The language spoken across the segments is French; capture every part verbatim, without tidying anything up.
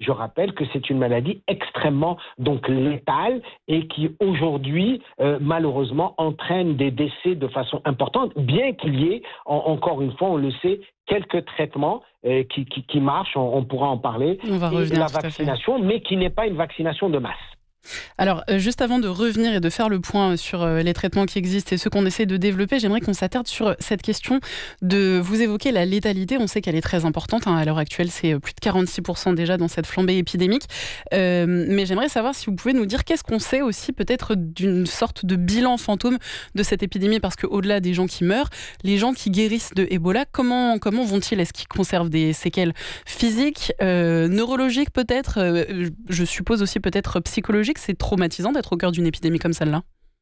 je rappelle que c'est une maladie extrêmement donc létale et qui aujourd'hui euh, malheureusement entraîne des décès de façon importante, bien qu'il y ait en, encore une fois, on le sait, quelques traitements euh, qui, qui, qui marchent, on, on pourra en parler, on va et revenir la tout à fait. vaccination, mais qui n'est pas une vaccination de masse. Alors, euh, juste avant de revenir et de faire le point sur euh, les traitements qui existent et ceux qu'on essaie de développer, j'aimerais qu'on s'attarde sur cette question de... Vous évoquez la létalité, on sait qu'elle est très importante. Hein, à l'heure actuelle, c'est plus de quarante-six pour cent déjà dans cette flambée épidémique. Euh, mais j'aimerais savoir si vous pouvez nous dire qu'est-ce qu'on sait aussi peut-être d'une sorte de bilan fantôme de cette épidémie, parce qu'au-delà des gens qui meurent, les gens qui guérissent de Ebola, comment, comment vont-ils? Est-ce qu'ils conservent des séquelles physiques, euh, neurologiques peut-être, euh, je suppose aussi peut-être psychologiques? C'est traumatisant d'être au cœur d'une épidémie comme celle-là.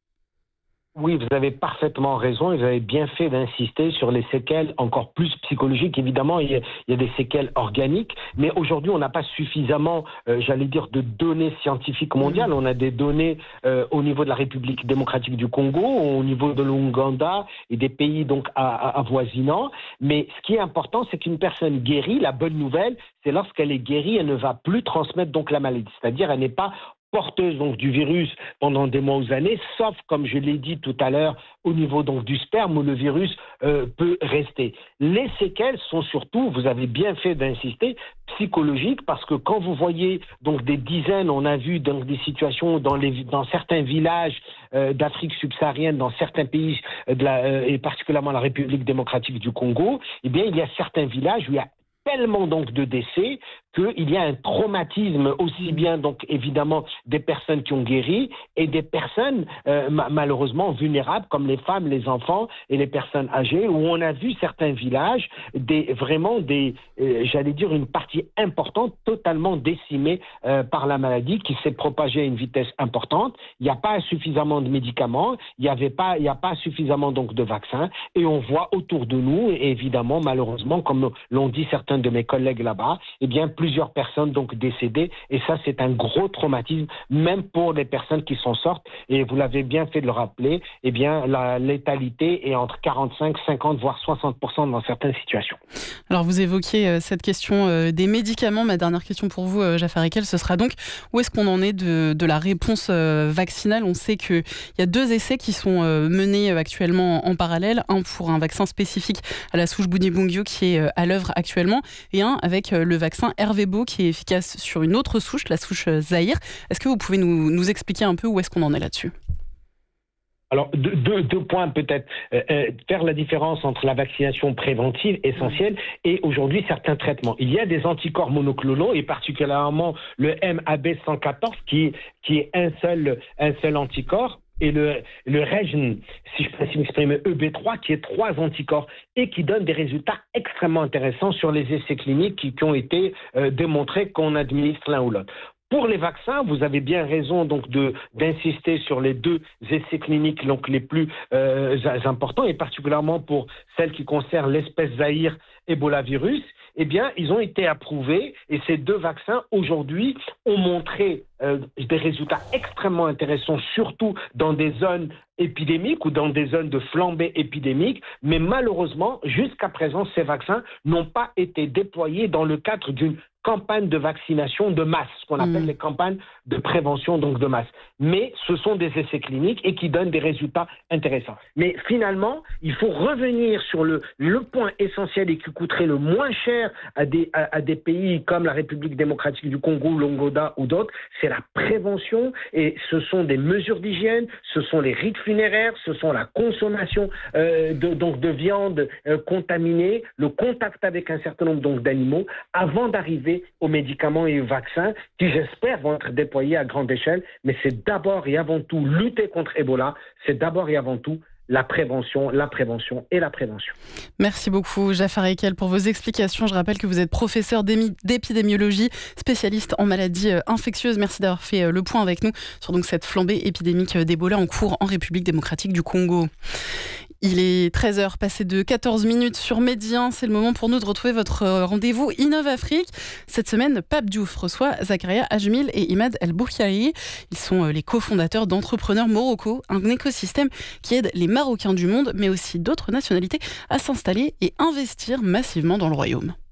Oui, vous avez parfaitement raison. Vous avez bien fait d'insister sur les séquelles encore plus psychologiques. Évidemment, il y a, il y a des séquelles organiques, mais aujourd'hui, on n'a pas suffisamment, euh, j'allais dire, de données scientifiques mondiales. On a des données euh, au niveau de la République démocratique du Congo, au niveau de l'Ouganda et des pays donc à, à, avoisinants. Mais ce qui est important, c'est qu'une personne guérie, la bonne nouvelle, c'est lorsqu'elle est guérie, elle ne va plus transmettre donc la maladie. C'est-à-dire, elle n'est pas porteuse donc du virus pendant des mois ou années, sauf, comme je l'ai dit tout à l'heure, au niveau donc du sperme où le virus euh, peut rester. Les séquelles sont surtout, vous avez bien fait d'insister, psychologiques, parce que quand vous voyez donc des dizaines, on a vu donc des situations dans, les, dans certains villages euh, d'Afrique subsaharienne, dans certains pays, euh, de la, euh, et particulièrement la République démocratique du Congo, eh bien il y a certains villages où il y a tellement donc de décès qu'il y a un traumatisme aussi bien donc évidemment des personnes qui ont guéri et des personnes euh, ma- malheureusement vulnérables comme les femmes, les enfants et les personnes âgées, où on a vu certains villages des vraiment des euh, j'allais dire une partie importante totalement décimée euh, par la maladie qui s'est propagée à une vitesse importante. Il n'y a pas suffisamment de médicaments, il n'y avait pas il n'y a pas suffisamment donc de vaccins, et on voit autour de nous, et évidemment malheureusement comme l'ont dit certains de mes collègues là-bas, eh bien plusieurs personnes donc décédées, et ça c'est un gros traumatisme même pour les personnes qui s'en sortent, et vous l'avez bien fait de le rappeler, eh bien la létalité est entre quarante-cinq, cinquante voire soixante pour cent dans certaines situations. Alors vous évoquiez euh, cette question euh, des médicaments. Ma dernière question pour vous, euh, Jafar Ekel, ce sera donc où est-ce qu'on en est de, de la réponse euh, vaccinale? On sait qu'il y a deux essais qui sont euh, menés actuellement en, en parallèle, un pour un vaccin spécifique à la souche Bundibugyo qui est euh, à l'œuvre actuellement, et un avec euh, le vaccin Ervebo qui est efficace sur une autre souche, la souche euh, Zaïre. Est-ce que vous pouvez nous, nous expliquer un peu où est-ce qu'on en est là-dessus? Alors, deux, deux, deux points peut-être. Euh, euh, faire la différence entre la vaccination préventive essentielle et aujourd'hui certains traitements. Il y a des anticorps monoclonaux et particulièrement le M A B cent quatorze qui, qui est un seul, un seul anticorps, et le, le Regen, si je peux ainsi m'exprimer, E B trois, qui est trois anticorps et qui donne des résultats extrêmement intéressants sur les essais cliniques qui, qui ont été euh, démontrés qu'on administre l'un ou l'autre. Pour les vaccins, vous avez bien raison donc de d'insister sur les deux essais cliniques donc les plus euh, importants, et particulièrement pour celles qui concernent l'espèce Zaïre Ebola virus. Eh bien, ils ont été approuvés, et ces deux vaccins aujourd'hui ont montré euh, des résultats extrêmement intéressants, surtout dans des zones épidémiques ou dans des zones de flambée épidémique. Mais malheureusement, jusqu'à présent, ces vaccins n'ont pas été déployés dans le cadre d'une campagne de vaccination de masse, ce qu'on appelle mmh. les campagnes de prévention donc de masse. Mais ce sont des essais cliniques et qui donnent des résultats intéressants. Mais finalement, il faut revenir sur le, le point essentiel et qui coûterait le moins cher à des, à, à des pays comme la République démocratique du Congo, l'Ouganda ou d'autres, c'est la prévention, et ce sont des mesures d'hygiène, ce sont les rites funéraires, ce sont la consommation euh, de, donc de viande euh, contaminée, le contact avec un certain nombre donc, d'animaux, avant d'arriver aux médicaments et aux vaccins qui, j'espère, vont être déployés à grande échelle. Mais c'est d'abord et avant tout lutter contre Ebola, c'est d'abord et avant tout la prévention, la prévention et la prévention. Merci beaucoup, Jafar Ekel, pour vos explications. Je rappelle que vous êtes professeur d'épidémiologie, spécialiste en maladies infectieuses. Merci d'avoir fait le point avec nous sur donc cette flambée épidémique d'Ebola en cours en République démocratique du Congo. Il est treize heures, passé de quatorze minutes sur Média. C'est le moment pour nous de retrouver votre rendez-vous Innov Afrique. Cette semaine, Pape Diouf reçoit Zakaria Ajmil et Imad El Bourkiahi. Ils sont les cofondateurs d'Entrepreneurs Morocco, un écosystème qui aide les Marocains du monde, mais aussi d'autres nationalités, à s'installer et investir massivement dans le royaume.